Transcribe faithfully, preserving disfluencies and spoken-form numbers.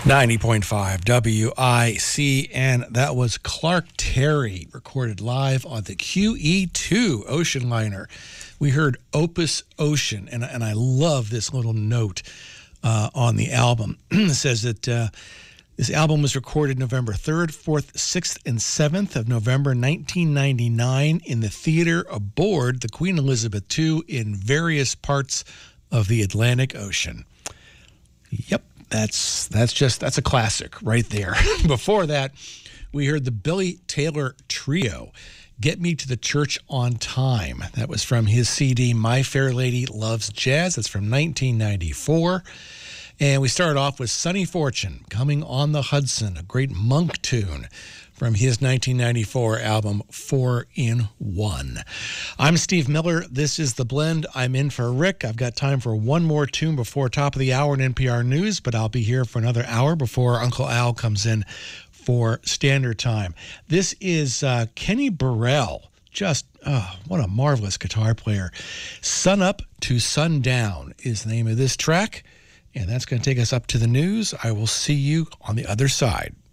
ninety point five W I C N. That was Clark Terry, recorded live on the Q E two ocean liner. We heard Opus Ocean, and, and I love this little note uh, on the album. It says that uh, this album was recorded November third, fourth, sixth, and seventh of November nineteen ninety-nine in the theater aboard the Queen Elizabeth the Second in various parts of the Atlantic Ocean. Yep. That's that's just that's a classic right there. Before that, we heard the Billy Taylor Trio, Get Me to the Church on Time. That was from his C D, My Fair Lady Loves Jazz. That's from nineteen ninety-four. And we started off with Sunny Fortune, Coming on the Hudson, a great monk tune from his nineteen ninety-four album, Four in One. I'm Steve Miller. This is The Blend. I'm in for Rick. I've got time for one more tune before top of the hour in N P R News, but I'll be here for another hour before Uncle Al comes in for Standard Time. This is uh, Kenny Burrell. Just, oh, what a marvelous guitar player. Sun Up to Sundown is the name of this track, and that's going to take us up to the news. I will see you on the other side.